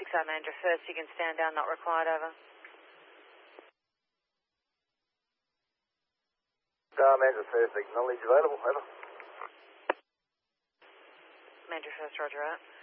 Mandra First, you can stand down, not required, over. Mandra First, acknowledge available, over. Mandra First, roger out.